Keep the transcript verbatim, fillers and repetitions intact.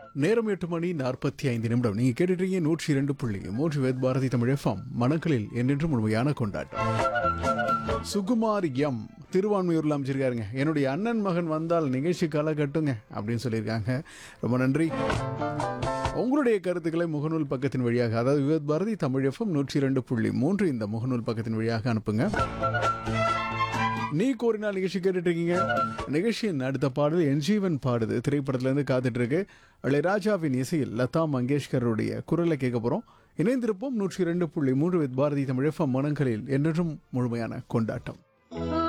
நேரம் எட்டு மணி நாற்பத்தி ஐந்து நிமிடம். நீங்கள் கேட்டுட்டீங்க நூற்றி இரண்டு புள்ளி மூன்று வேத் பாரதி தமிழ் எஃப்எம் மனங்களில் என்றென்று முழுமையான கொண்டாட்டம். சுகுமார் எம் திருவான்மையூரில் அமைச்சிருக்காருங்க. என்னுடைய அண்ணன் மகன் வந்தால் நிகழ்ச்சி களை கட்டுங்க அப்படின்னு சொல்லியிருக்காங்க. ரொம்ப நன்றி. உங்களுடைய கருத்துக்களை முகநூல் பக்கத்தின் வழியாக, அதாவது விவேத் பாரதி தமிழ் எஃப்எம் நூற்றி இரண்டு புள்ளி மூன்று இந்த முகநூல் பக்கத்தின் வழியாக அனுப்புங்க. நீ கோரினால் நிகழ்ச்சி கேட்டுட்டு இருக்கீங்க. நிகழ்ச்சியின் அடுத்த பாடல் என் ஜீவன் பாடுது திரைப்படத்திலேருந்து காத்துட்டு இருக்கு. இளையராஜாவின் இசையில் லதா மங்கேஷ்கருடைய குரலை கேட்க போகிறோம். இணைந்திருப்போம் நூற்றி இரண்டு புள்ளி மூன்று வித் பாரதி தமிழ் எஃப்எம் மனங்களில் என்றும் முழுமையான கொண்டாட்டம்.